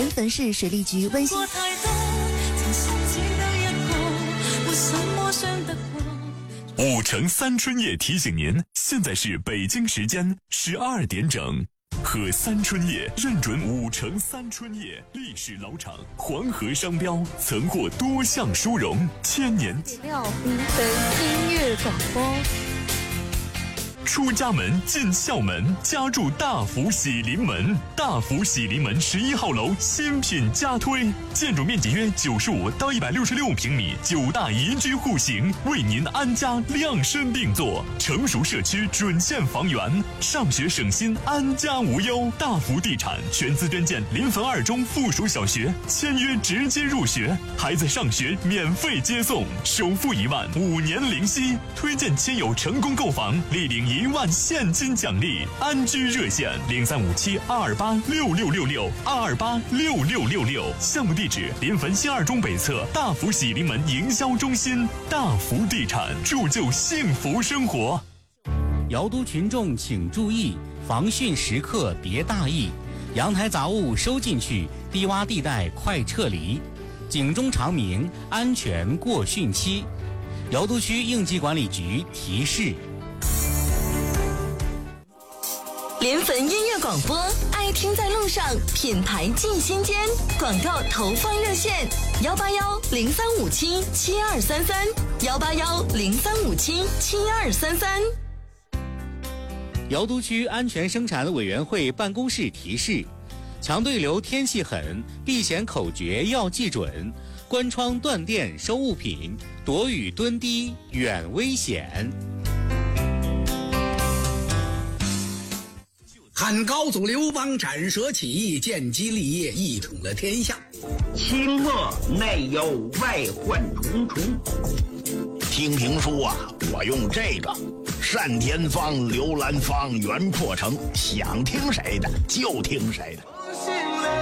临汾市水利局温馨。 5城3春夜提醒您，现在是北京时间12点整。和3春夜认准5城3春夜历史老厂，黄河商标，曾获多项殊荣，千年。 临汾音乐广播。 出家门进校门，加入大福喜临门。大福喜临门11号楼新品加推，建筑面积约95到166平米，9大宜居户型，为您安家量身定做。成熟社区准线房源，上学省心，安家无忧。大福地产全资捐建临汾2中附属小学，签约直接入学，孩子上学免费接送，首付1万，5年零息。推荐亲友成功购房，立领1万现金奖励。安居热线0357-228-6666，228-6666。项目地址：临汾新2中北侧大福喜临门营销中心。大福地产，铸就幸福生活。 瑶都群众请注意，防汛时刻别大意，阳台杂物收进去，低洼地带快撤离，警钟长鸣，安全过汛期。瑶都区应急管理局提示。 临汾音乐广播，爱听在路上，品牌进心间。广告投放热线：181-0357-7233，181-0357-7233。 瑶都区安全生产委员会办公室提示：强对流天气狠，避险口诀要记准，关窗断电收物品，躲雨蹲低远危险。 汉高祖刘邦斩蛇起义，建基立业，一统了天下。 清末内忧外患重重。听评书啊，我用这个单田芳、刘兰芳、袁阔成，想听谁的就听谁的。